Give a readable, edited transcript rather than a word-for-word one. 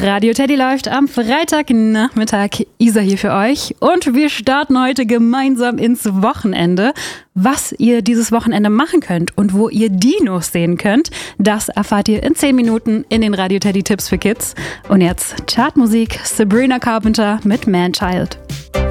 Radio Teddy läuft am Freitagnachmittag. Isa hier für euch und wir starten heute gemeinsam ins Wochenende. Was ihr dieses Wochenende machen könnt und wo ihr Dinos sehen könnt, das erfahrt ihr in 10 Minuten in den Radio Teddy Tipps für Kids. Und jetzt Chartmusik, Sabrina Carpenter mit Man Child.